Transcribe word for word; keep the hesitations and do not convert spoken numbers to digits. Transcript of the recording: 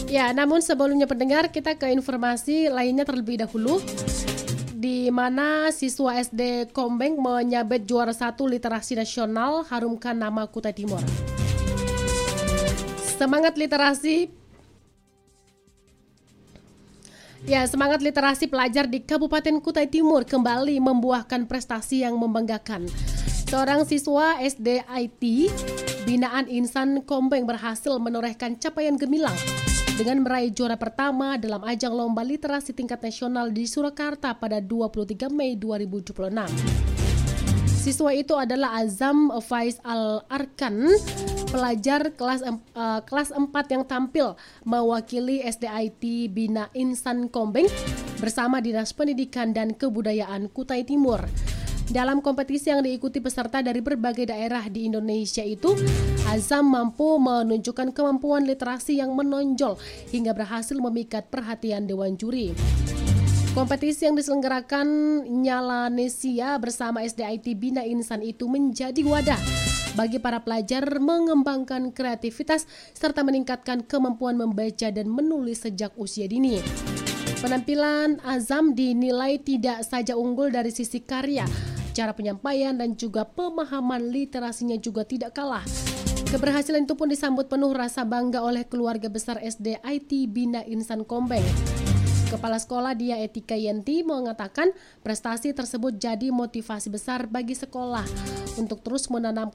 Ya, namun sebelumnya pendengar, kita ke informasi lainnya terlebih dahulu, di mana siswa S D Kombeng menyabet juara satu literasi nasional, harumkan nama Kutai Timur. Semangat literasi Ya, semangat literasi pelajar di Kabupaten Kutai Timur kembali membuahkan prestasi yang membanggakan. Seorang siswa S D I T binaan Insan Kombeng berhasil menorehkan capaian gemilang dengan meraih juara pertama dalam ajang lomba literasi tingkat nasional di Surakarta pada dua puluh tiga Mei dua ribu dua puluh enam. Siswa itu adalah Azam Faiz Al-Arkan, pelajar kelas uh, kelas empat yang tampil mewakili S D I T Bina Insan Kombeng bersama Dinas Pendidikan dan Kebudayaan Kutai Timur. Dalam kompetisi yang diikuti peserta dari berbagai daerah di Indonesia itu, Azam mampu menunjukkan kemampuan literasi yang menonjol hingga berhasil memikat perhatian Dewan Juri. Kompetisi yang diselenggarakan Nyalanesia bersama S D I T Bina Insan itu menjadi wadah bagi para pelajar mengembangkan kreativitas serta meningkatkan kemampuan membaca dan menulis sejak usia dini. Penampilan Azam dinilai tidak saja unggul dari sisi karya, cara penyampaian dan juga pemahaman literasinya juga tidak kalah. Keberhasilan itu pun disambut penuh rasa bangga oleh keluarga besar S D I T Bina Insan Kombeng. Kepala Sekolah Dia Etika Yenti mengatakan prestasi tersebut jadi motivasi besar bagi sekolah untuk terus menanam